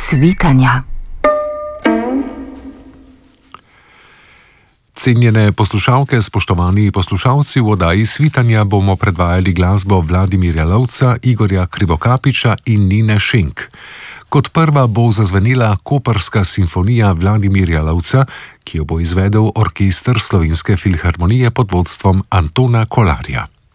svitanja. Cenjene poslušalke, spoštovani poslušalci, v oddaji Svitanja bomo predvajali glasbo Vladimirja Lovca, Igorja Krivokapića in Nine Šenk. Kot prva bo zazvenela Koprska simfonija Vladimirja Lovca, ki jo bo izvedel orkester Slovenske filharmonije pod vodstvom Antona Kolarja.